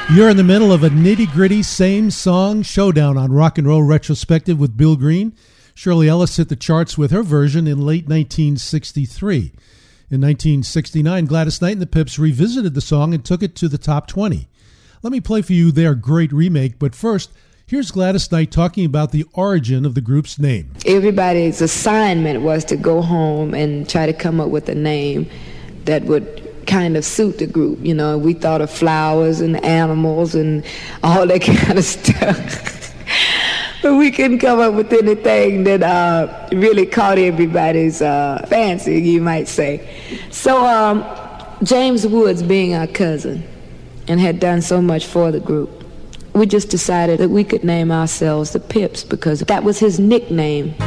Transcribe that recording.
You're in the middle of a nitty-gritty same-song showdown on Rock and Roll Retrospective with Bill Green. Shirley Ellis hit the charts with her version in late 1963. In 1969, Gladys Knight and the Pips revisited the song and took it to the top 20. Let me play for you their great remake, but first, here's Gladys Knight talking about the origin of the group's name. Everybody's assignment was to go home and try to come up with a name that would kind of suit the group. You know, we thought of flowers and animals and all that kind of stuff. But we couldn't come up with anything that really caught everybody's fancy, you might say. So James Woods, being our cousin and had done so much for the group, we just decided that we could name ourselves the Pips because that was his nickname.